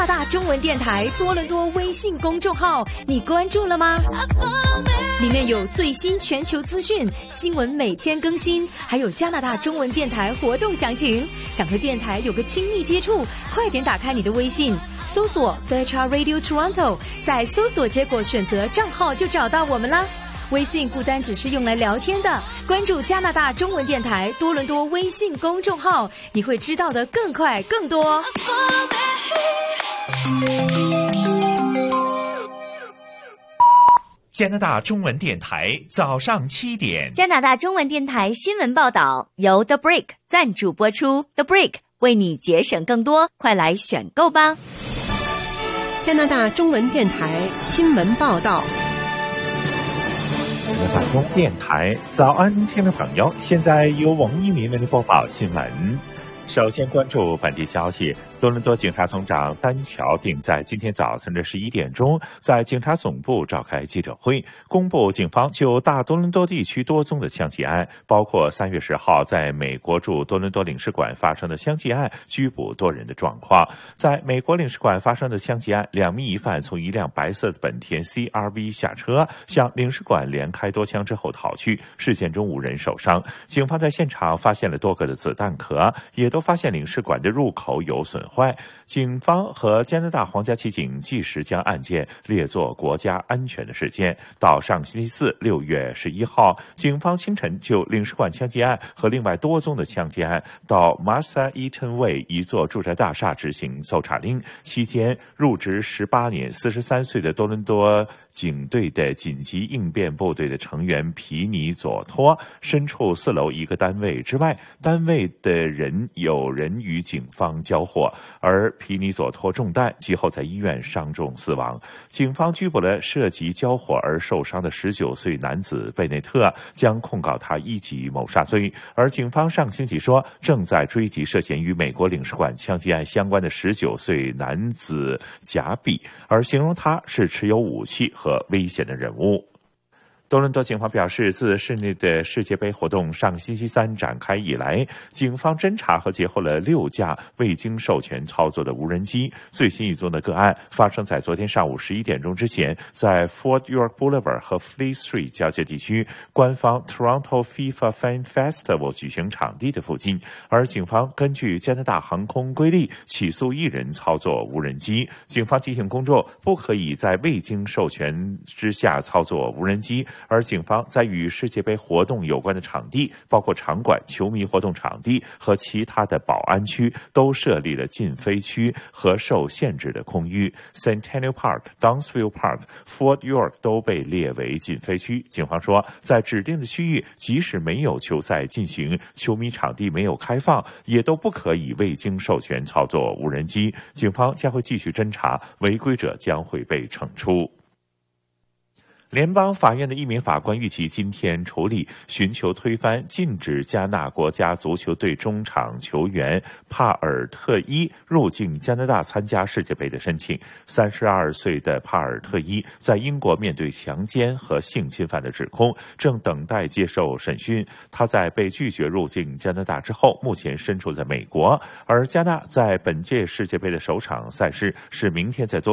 拿大中文电台多伦多微信公众号，你关注了吗？里面有最新全球资讯，新闻每天更新，还有加拿大中文电台活动详情。想和电台有个亲密接触，快点打开你的微信，搜索 Fairchild Radio Toronto， 在搜索结果选择账号就找到我们啦。微信不单只是用来聊天的，关注加拿大中文电台多伦多微信公众号，你会知道的更快更多。 加拿大中文电台早上7点， 加拿大中文电台新闻报道由 The Break 赞助播出。 The Break 为你节省更多，快来选购吧。 加拿大中文电台新闻报道。 加拿大中电台早安，听众朋友，现在由王一鸣为您播报新闻。首先关注本地消息，多伦多警察总长丹乔定在今天早晨的11点钟在警察总部召开记者会，公布警方就大多伦多地区多宗的枪击案，包括3月10号在美国驻多伦多领事馆发生的枪击案，拘捕多人的状况。在美国领事馆发生的枪击案，2名疑犯从一辆白色的本田 CRV 下车，向领事馆连开多枪之后逃去，事件中5人受伤。警方在现场发现了多个的子弹壳，也都发现领事馆的入口有损坏。警方和加拿大皇家骑警即时将案件列作国家安全的事件。到上星期四6月11号，警方清晨就领事馆枪击案和另外多宗的枪击案到 Martha Eaton Way 一座住宅大厦执行搜查令，期间入职18年43岁的多伦多警队的紧急应变部队的成员皮尼佐托身处4楼一个单位之外，单位的人有人与警方交火，而皮尼佐托中弹，其后在医院伤重死亡。警方拘捕了涉及交火而受伤的19岁男子贝内特，将控告他1级谋杀罪。而警方上星期说，正在追击涉嫌与美国领事馆枪击案相关的19岁男子贾比，而形容他是持有武器和危险的人物。多伦多警方表示，自室内的世界杯活动上星期三展开以来，警方侦查和截获了6架未经授权操作的无人机。最新一宗的个案发生在昨天上午11点钟之前，在 Fort York Boulevard 和 Fleet Street 交界地区，官方 Toronto FIFA Fan Festival 举行场地的附近。而警方根据加拿大航空规例起诉1人操作无人机。警方提醒公众，不可以在未经授权之下操作无人机。而警方在与世界杯活动有关的场地，包括场馆、球迷活动场地和其他的保安区，都设立了禁飞区和受限制的空域。Centennial Park、Downsville Park、Fort York 都被列为禁飞区。警方说，在指定的区域，即使没有球赛进行，球迷场地没有开放，也都不可以未经授权操作无人机。警方将会继续侦查，违规者将会被惩处。联邦法院的一名法官预期今天处理寻求推翻禁止加纳国家足球队中场球员帕尔特伊入境加拿大参加世界杯的申请。32岁的帕尔特伊在英国面对强奸和性侵犯的指控，正等待接受审讯。他在被拒绝入境加拿大之后，目前身处在美国。而加纳在本届世界杯的首场赛事是明天在多